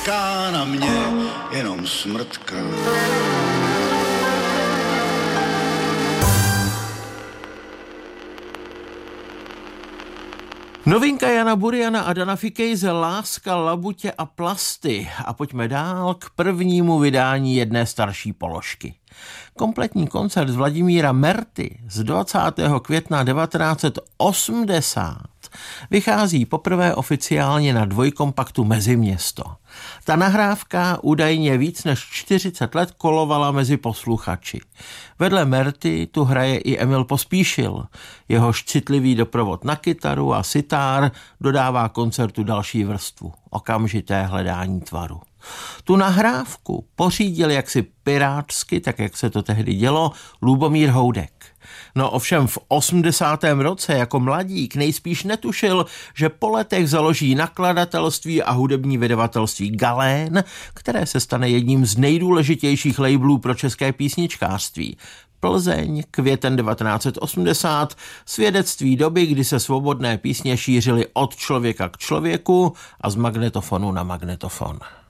mrtká na mě, jenom smrtka. Novinka Jana Buriana a Dana Fikejse, Láska, labutě a plasty. A pojďme dál k prvnímu vydání jedné starší položky. Kompletní koncert Vladimíra Merty z 20. května 1980 vychází poprvé oficiálně na dvojkompaktu Meziměsto. Ta nahrávka údajně víc než 40 let kolovala mezi posluchači. Vedle Merty tu hraje i Emil Pospíšil. Jehož citlivý doprovod na kytaru a sitár dodává koncertu další vrstvu. Okamžité hledání tvaru. Tu nahrávku pořídil jaksi pirátsky, tak jak se to tehdy dělo, Lubomír Houdek. No ovšem v 80. roce jako mladík nejspíš netušil, že po letech založí nakladatelství a hudební vydavatelství Galén, které se stane jedním z nejdůležitějších labelů pro české písničkářství. Plzeň, květen 1980, svědectví doby, kdy se svobodné písně šířily od člověka k člověku a z magnetofonu na magnetofon.